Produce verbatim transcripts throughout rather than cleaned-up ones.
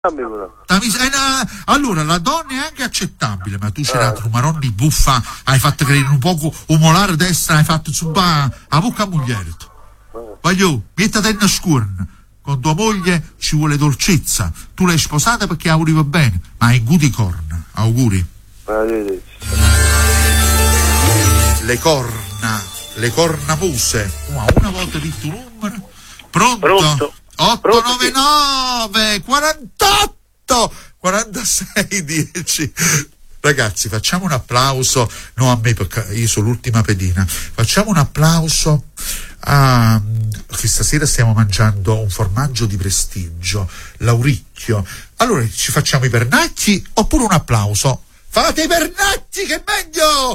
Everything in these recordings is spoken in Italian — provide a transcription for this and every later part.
Eh, allora la donna è anche accettabile, ma tu c'era un maronni buffa, hai fatto credere un poco umolare destra, hai fatto subà a bocca a mogliere. Voglio, mettete in scurn, con tua moglie ci vuole dolcezza, tu l'hai sposata perché auguri va bene, ma hai guti corna, auguri. Le corna, le cornamuse, una volta detto un numero, pronto? Pronto? otto nove nove quarantotto quarantasei dieci. Ragazzi, facciamo un applauso, no a me perché io sono l'ultima pedina, facciamo un applauso a che stasera stiamo mangiando un formaggio di prestigio, l'Auricchio. Allora ci facciamo i pernacchi oppure un applauso? Fate i pernacchi che è meglio!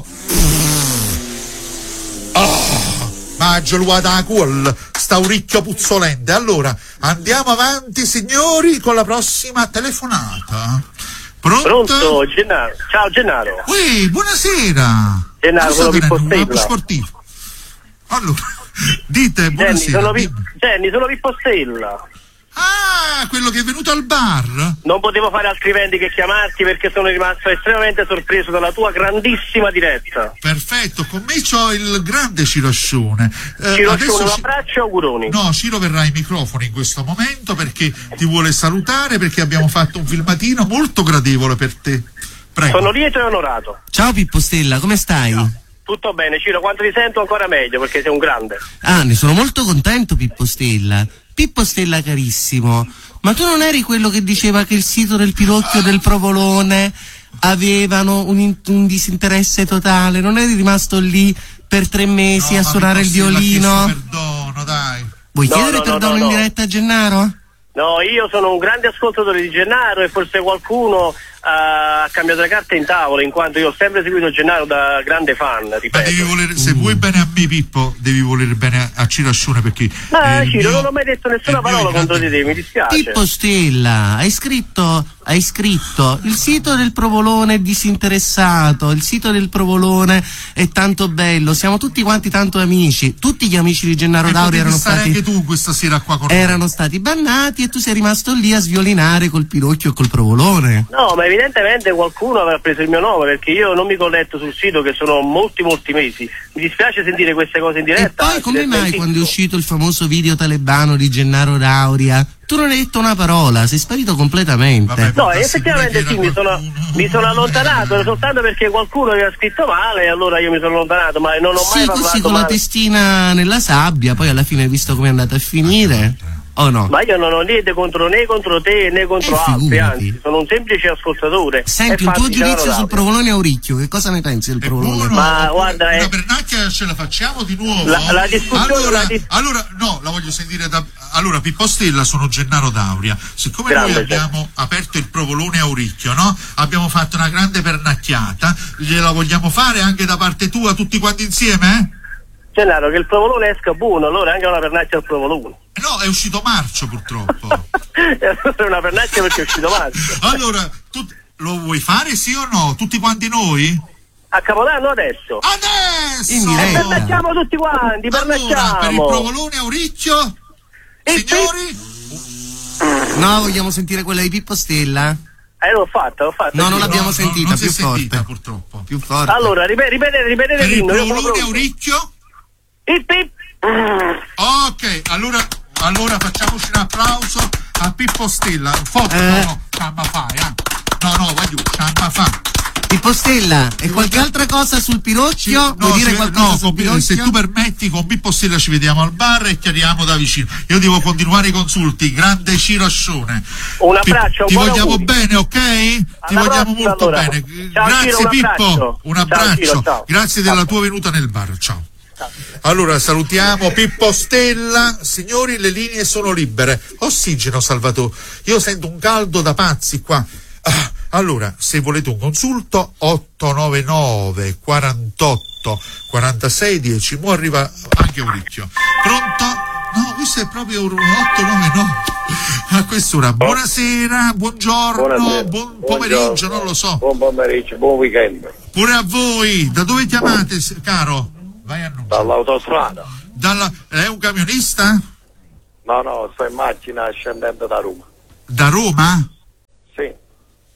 Oh! Maggio luata a quel stauricchio puzzolente. Allora andiamo avanti signori con la prossima telefonata. Pronto? Pronto, Gennaro. Ciao Gennaro. Ui, buonasera. Gennaro, sono Pippo Stella. Sportivo. Allora, dite buonasera. Jenny, sono, Pi- Jenny, sono Pippo Stella. Ah, quello che è venuto al bar? Non potevo fare altrimenti che chiamarti perché sono rimasto estremamente sorpreso dalla tua grandissima diretta. Perfetto, con me c'ho il grande Ciroscione. Eh, Ciroscione, un abbraccio e auguroni. No, Ciro verrà ai microfoni in questo momento perché ti vuole salutare, perché abbiamo fatto un filmatino molto gradevole per te. Prego. Sono lieto e onorato. Ciao Pippo Stella, come stai? Ciao. Tutto bene, Ciro, quando ti sento ancora meglio perché sei un grande. Ah, ne sono molto contento Pippo Stella. Pippo Stella carissimo, ma tu non eri quello che diceva che il sito del Pirocchio del Provolone avevano un, in, un disinteresse totale? Non eri rimasto lì per tre mesi no, a suonare il violino? Perdono, dai. Vuoi no, chiedere no, perdono no, no, in no. diretta a Gennaro? No, io sono un grande ascoltatore di Gennaro e forse qualcuno ha cambiato le carte in tavola, in quanto io ho sempre seguito Gennaro da grande fan, ripeto. Ma devi volere, se mm. vuoi bene a me Pippo, devi volere bene a Cirascione perché... Ah, Ciro, non ho mai detto nessuna parola contro di te, mi dispiace. Pippo Stella, hai scritto, hai scritto, il sito del Provolone è disinteressato, il sito del Provolone è tanto bello, siamo tutti quanti tanto amici, tutti gli amici di Gennaro e Dauri erano stare stati... anche tu questa sera qua con erano stati bannati e tu sei rimasto lì a sviolinare col Pirocchio e col Provolone. No, ma evidentemente qualcuno avrà preso il mio nome perché io non mi colletto sul sito che sono molti molti mesi. Mi dispiace sentire queste cose in diretta. E poi come mai quando è uscito il famoso video talebano di Gennaro Dauria tu non hai detto una parola, sei sparito completamente? Vabbè, no, effettivamente sì, mi sono, mi sono allontanato soltanto perché qualcuno aveva scritto male e allora io mi sono allontanato, ma non ho sì, mai parlato così con male. La testina nella sabbia, poi alla fine hai visto come è andata a finire. O no? Ma io non ho niente contro né contro te né contro eh, altri, anzi, sono un semplice ascoltatore. Senti, un tuo giudizio sul Provolone Auricchio, che cosa ne pensi del Provolone? Buono, ma guarda, una eh, pernacchia ce la facciamo di nuovo? La, la discussione allora, la dis- allora, no, la voglio sentire da... Allora, Pippo Stella, sono Gennaro Dauria. Siccome grande, noi abbiamo cioè. aperto il Provolone Auricchio, no? Abbiamo fatto una grande pernacchiata, gliela vogliamo fare anche da parte tua, tutti quanti insieme, eh? Gennaro, che il provolone esca buono, allora anche una pernacchia al provolone. No, è uscito marcio purtroppo. È una pernacchia perché è uscito marcio. Allora, tu lo vuoi fare sì o no? Tutti quanti noi? A Capodanno adesso. Adesso! In E pernacchiamo tutti quanti, pernacchiamo. Allora, per il Provolone Auricchio, e signori? No, vogliamo sentire quella di Pippo Stella? Eh, l'ho fatta, l'ho fatta. No, non sì. l'abbiamo No, sentita, non più si è forte. sentita, purtroppo. Più forte. Allora, ripete, ripete, ripete Per il l'inno, io sono Provolone pronto. Auricchio? Ip, ip. Ok, allora, allora facciamoci un applauso a Pippo Stella. Forte, Eh. no, no, ciamma fai, eh. No, no, vai giù, ciamma fa. Pippo Stella, e qualche altra cosa sul Pirocchio? Vuoi No, dire ci- qualcosa no, sul con- Pirocchio? se tu permetti, con Pippo Stella ci vediamo al bar e chiariamo da vicino. Io devo continuare i consulti. Grande Ciroscione. Un abbraccio, Ti un buon vogliamo auguri. bene, ok? Ti Alla vogliamo prossima, molto allora. bene. Ciao, Grazie Ciro, un Pippo. abbraccio. Un Ciao, abbraccio. Ciro, ciao. Grazie della tua venuta nel bar. Ciao. Allora salutiamo Pippo Stella. Signori, le linee sono libere. Ossigeno, Salvatore. Io sento un caldo da pazzi qua. Ah, allora, se volete un consulto, otto nove nove quarantotto quarantasei dieci. Mo arriva anche Auricchio. Pronto? No, questo è proprio un otto nove nove a quest'ora. Buonasera, buongiorno, Buonasera. buon pomeriggio, Buongiorno. non lo so. Buon pomeriggio, buon weekend. Pure a voi. Da dove chiamate, caro? Vai a annunciare. Dall'autostrada. Dalla... È un camionista? No, no, sto in macchina scendendo da Roma. Da Roma?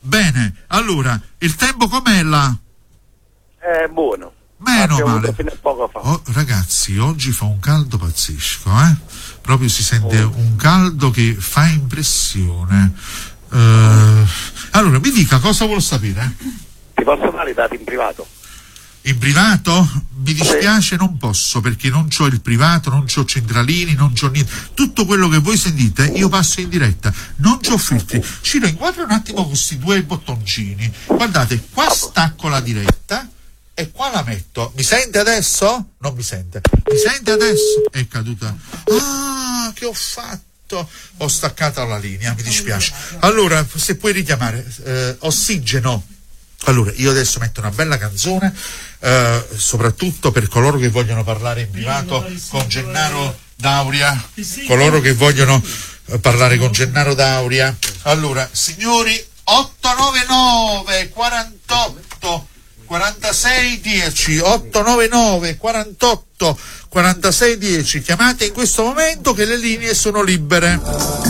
Bene, allora, il tempo com'è là? È buono. Meno Ha male. fino a poco fa. Oh, ragazzi, oggi fa un caldo pazzesco, eh? Proprio si sente oh. un caldo che fa impressione. Uh, allora, mi dica cosa vuol sapere? Ti posso dare i dati in privato? In privato? Mi dispiace, non posso, perché non c'ho il privato, non c'ho centralini, non c'ho niente. Tutto quello che voi sentite io passo in diretta, non c'ho filtri. Ciro, inquadra un attimo questi due bottoncini. Guardate, qua stacco la diretta e qua la metto. Mi sente adesso? Non mi sente. Mi sente adesso? È caduta. Ah, che ho fatto? Ho staccato la linea, mi dispiace. Allora, se puoi richiamare, eh, ossigeno. Allora, io adesso metto una bella canzone, eh, soprattutto per coloro che vogliono parlare in privato con Gennaro D'Auria, coloro che vogliono eh, parlare con Gennaro D'Auria. Allora, signori, otto nove nove quarantotto quarantasei dieci, otto nove nove quarantotto quarantasei dieci, chiamate in questo momento che le linee sono libere.